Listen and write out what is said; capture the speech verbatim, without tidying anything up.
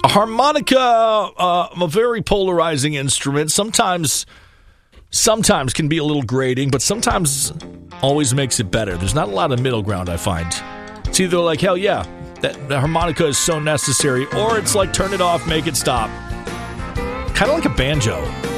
A harmonica, uh, a very polarizing instrument. Sometimes, sometimes can be a little grating, but sometimes always makes it better. There's not a lot of middle ground, I find. It's either like, hell yeah, that the harmonica is so necessary, or it's like, turn it off, make it stop. Kind of like a banjo.